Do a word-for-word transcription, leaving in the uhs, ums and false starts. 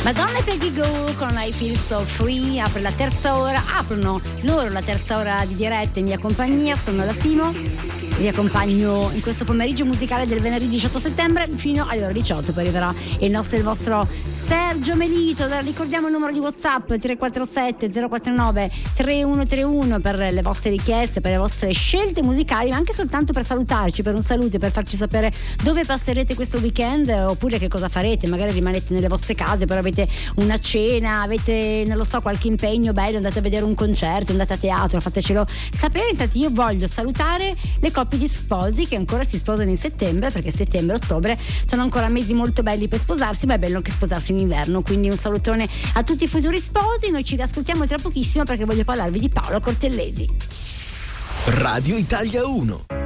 Madonna e Peggy Gou con I Feel So Free apre la terza ora, aprono loro la terza ora di diretta in mia compagnia. Sono la Simo, vi accompagno in questo pomeriggio musicale del venerdì diciotto settembre fino alle ore diciotto. Poi arriverà il nostro, il vostro Sergio Melito. Allora, ricordiamo il numero di WhatsApp tre quattro sette zero quattro nove tre uno tre uno per le vostre richieste, per le vostre scelte musicali, ma anche soltanto per salutarci, per un saluto, per farci sapere dove passerete questo weekend, oppure che cosa farete. Magari rimanete nelle vostre case, però avete una cena, avete, non lo so, qualche impegno bello, andate a vedere un concerto, andate a teatro, fatecelo sapere. Intanto io voglio salutare le coppie di sposi che ancora si sposano in settembre, perché settembre e ottobre sono ancora mesi molto belli per sposarsi, ma è bello anche sposarsi in inverno. Quindi un salutone a tutti i futuri sposi. Noi ci riascoltiamo tra pochissimo perché voglio parlarvi di Paolo Cortellesi. Radio Italia uno.